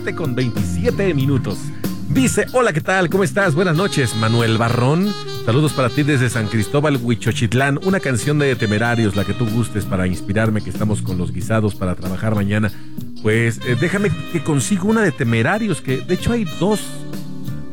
7:27. Dice, hola, ¿qué tal? ¿Cómo estás? Buenas noches, Manuel Barrón. Saludos para ti desde San Cristóbal, Huichochitlán. Una canción de Temerarios, la que tú gustes, para inspirarme, que estamos con los guisados para trabajar mañana. Pues déjame que consigo una de Temerarios, que de hecho hay dos